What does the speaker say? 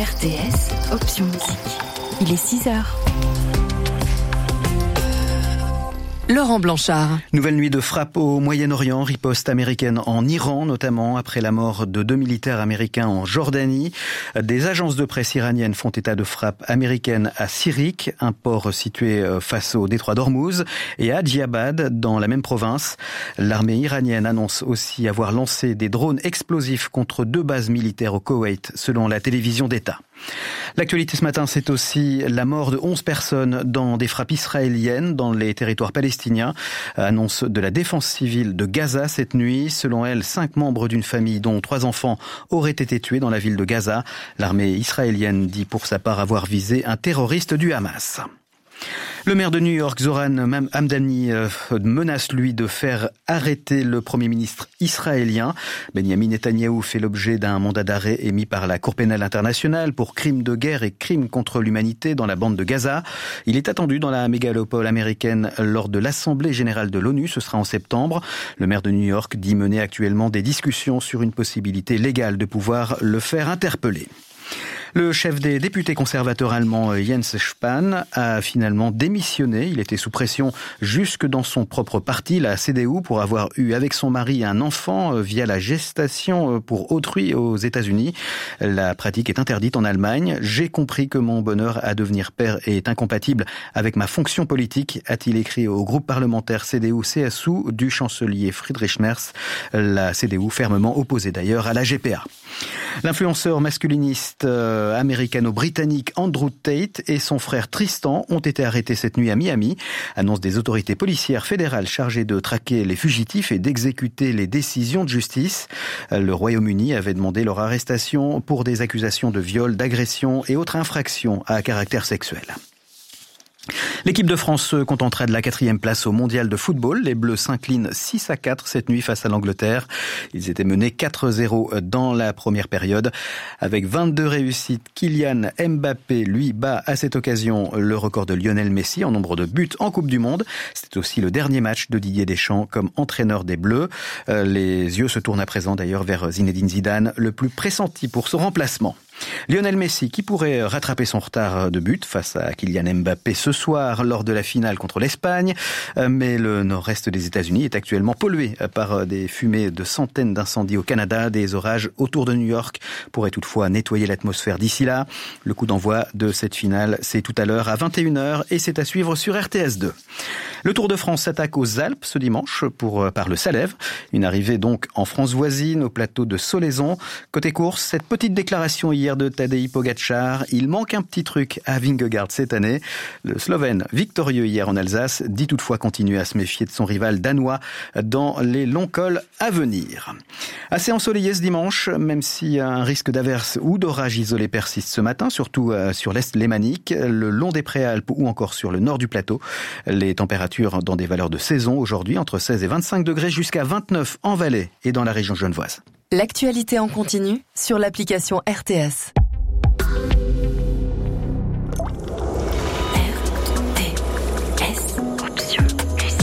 RTS, option musique. Il est 6h. Laurent Blanchard. Nouvelle nuit de frappe au Moyen-Orient, riposte américaine en Iran, notamment après la mort de 2 militaires américains en Jordanie. Des agences de presse iraniennes font état de frappes américaines à Sirik, un port situé face au détroit d'Ormuz, et à Djibad, dans la même province. L'armée iranienne annonce aussi avoir lancé des drones explosifs contre 2 bases militaires au Koweït, selon la télévision d'État. L'actualité ce matin, c'est aussi la mort de 11 personnes dans des frappes israéliennes dans les territoires palestiniens. Annonce de la défense civile de Gaza cette nuit. Selon elle, 5 membres d'une famille dont 3 enfants auraient été tués dans la ville de Gaza. L'armée israélienne dit pour sa part avoir visé un terroriste du Hamas. Le maire de New York, Zoran Hamdani, menace lui de faire arrêter le Premier ministre israélien. Benjamin Netanyahou fait l'objet d'un mandat d'arrêt émis par la Cour pénale internationale pour crimes de guerre et crimes contre l'humanité dans la bande de Gaza. Il est attendu dans la mégalopole américaine lors de l'Assemblée générale de l'ONU. Ce sera en septembre. Le maire de New York dit mener actuellement des discussions sur une possibilité légale de pouvoir le faire interpeller. Le chef des députés conservateurs allemands Jens Spahn a finalement démissionné. Il était sous pression jusque dans son propre parti, la CDU, pour avoir eu avec son mari un enfant via la gestation pour autrui aux États-Unis. La pratique est interdite en Allemagne. J'ai compris que mon bonheur à devenir père est incompatible avec ma fonction politique, a-t-il écrit au groupe parlementaire CDU-CSU du chancelier Friedrich Merz. La CDU fermement opposée d'ailleurs à la GPA. L'influenceur masculiniste américano-britannique Andrew Tate et son frère Tristan ont été arrêtés cette nuit à Miami. Annonce des autorités policières fédérales chargées de traquer les fugitifs et d'exécuter les décisions de justice. Le Royaume-Uni avait demandé leur arrestation pour des accusations de viol, d'agression et autres infractions à caractère sexuel. L'équipe de France se contentera de la 4e place au mondial de football. Les Bleus s'inclinent 6-4 cette nuit face à l'Angleterre. Ils étaient menés 4-0 dans la première période. Avec 22 réussites, Kylian Mbappé, lui, bat à cette occasion le record de Lionel Messi en nombre de buts en Coupe du Monde. C'était aussi le dernier match de Didier Deschamps comme entraîneur des Bleus. Les yeux se tournent à présent d'ailleurs vers Zinedine Zidane, le plus pressenti pour son remplacement. Lionel Messi qui pourrait rattraper son retard de but face à Kylian Mbappé ce soir lors de la finale contre l'Espagne. Mais le nord-est des États-Unis est actuellement pollué par des fumées de centaines d'incendies au Canada. Des orages autour de New York pourraient toutefois nettoyer l'atmosphère d'ici là. Le coup d'envoi de cette finale, c'est tout à l'heure à 21h et c'est à suivre sur RTS2. Le Tour de France s'attaque aux Alpes ce dimanche par le Salève. Une arrivée donc en France voisine au plateau de Solaizon. Côté course, cette petite déclaration hier de Tadej Pogačar, il manque un petit truc à Vingegaard cette année. Le Slovène, victorieux hier en Alsace, dit toutefois continuer à se méfier de son rival danois dans les longs cols à venir. Assez ensoleillé ce dimanche, même si un risque d'averse ou d'orage isolé persiste ce matin, surtout sur l'est lémanique, le long des Préalpes ou encore sur le nord du plateau. Les températures dans des valeurs de saison aujourd'hui, entre 16 et 25 degrés jusqu'à 29 en Valais et dans la région genevoise. L'actualité en continu sur l'application RTS.